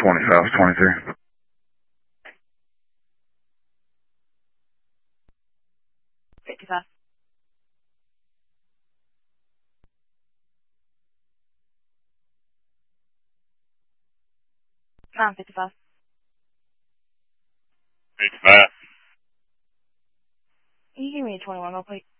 2523. Come on, 55. 55. Can you give me a 21 real quick?